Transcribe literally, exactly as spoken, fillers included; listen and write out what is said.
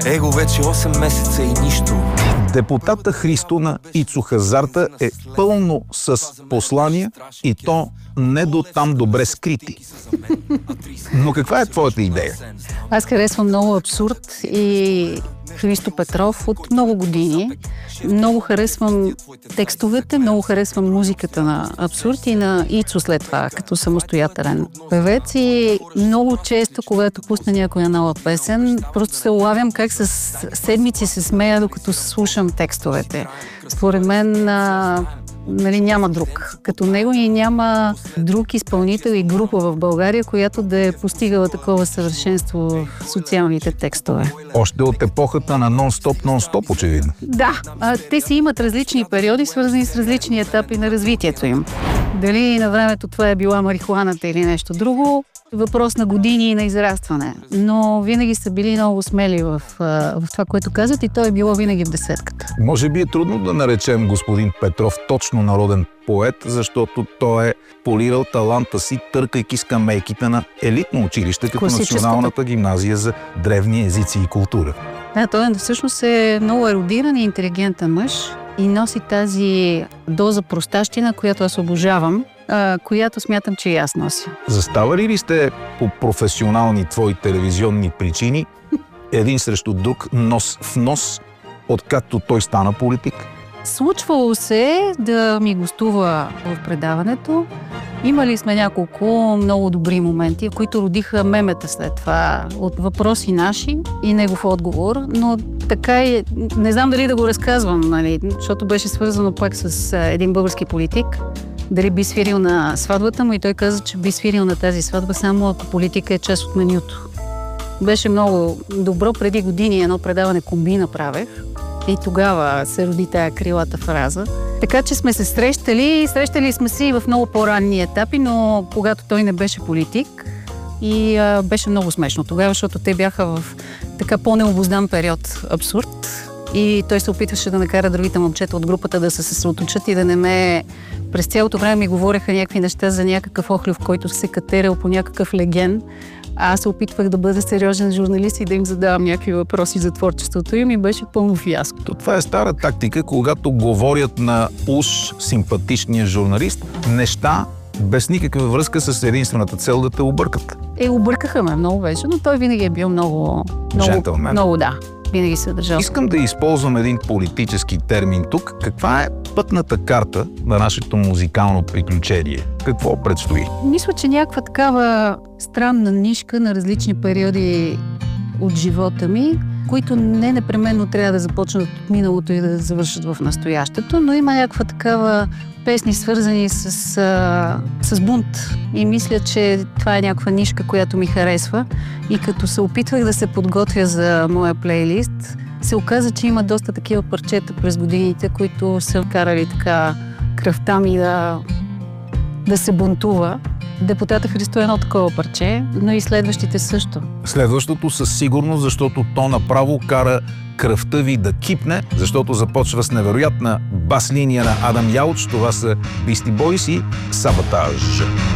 Его вече осем месеца и нищо. Депутата Христо на Ицо Хазарта е пълно с послания и то не до там добре скрити. Но каква е твоята идея? Аз харесвам много абсурд и Христо Петров от много години. Много харесвам текстовете, много харесвам музиката на абсурд и на Ицо след това, като самостоятелен певец. И много често, когато пусна някоя нова песен, просто се улавям как с седмици се смея, докато слушам текстовете. Според мен а, нали, няма друг като него и няма друг изпълнител и група в България, която да е постигала такова съвършенство в социалните текстове. Още от епохата на нон-стоп, нон-стоп, очевидно. Да, а, те си имат различни периоди, свързани с различни етапи на развитието им. Дали на времето това е била марихуаната или нещо друго, въпрос на години и на израстване. Но винаги са били много смели в, в това, което казват и то е било винаги в десетката. Може би е трудно да наречем господин Петров точно народен поет, защото той е полирал таланта си, търкайки скамейките на елитно училище, като Националната гимназия за древни езици и култура. Да, той всъщност е много ерудиран и интелигентен мъж и носи тази доза простащина, която аз обожавам, а, която смятам, че и аз нося. Заставали ли сте по професионални твои телевизионни причини един срещу друг, нос в нос, откакто той стана политик? Случвало се да ми гостува в предаването. Имали сме няколко много добри моменти, които родиха мемета след това от въпроси наши и негов отговор, но така и не знам дали да го разказвам, нали, защото беше свързано пак с един български политик. Дали би свирил на сватбата му и той каза, че би свирил на тази сватба само ако политика е част от менюто. Беше много добро. Преди години едно предаване комби направех и тогава се роди тая крилата фраза. Така че сме се срещали, срещали сме се и в много по-ранни етапи, но когато той не беше политик и а, беше много смешно тогава, защото те бяха в така по-необуздан период абсурд и той се опитваше да накара другите момчета от групата да се съсредоточат и да не ме... През цялото време ми говореха някакви неща за някакъв охлюв, който се катерил по някакъв леген. А аз се опитвах да бъда сериозен журналист и да им задавам някакви въпроси за творчеството им и беше пълно фиаско. Това е стара тактика, когато говорят на уж симпатичния журналист неща без никаква връзка с единствената цел да те объркат. Е, объркаха ме много вече, но той винаги е бил много... много Джентълмен. Много, да. Винаги се е държал. Искам да използвам един политически термин тук. Каква е пътната карта на нашето музикално приключение? Какво предстои? Мисля, че някаква такава странна нишка на различни периоди от живота ми, които не непременно трябва да започнат от миналото и да завършат в настоящето, но има някаква такава песни, свързани с, а, с бунт. И мисля, че това е някаква нишка, която ми харесва. И като се опитвах да се подготвя за моя плейлист, се оказа, че има доста такива парчета през годините, които са карали така кръвта ми да, да се бунтува. Депутата Христо е едно такова парче, но и следващите също. Следващото със сигурност, защото то направо кара кръвта ви да кипне, защото започва с невероятна бас линия на Адам Ялч. Това са Beastie Boys и Саботаж.